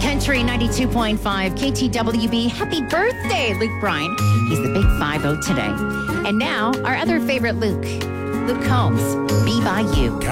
Country 92.5 KTWB. Happy birthday, Luke Bryan. He's the big 5-0 today. And now, our other favorite Luke, Luke Combs, Be By You.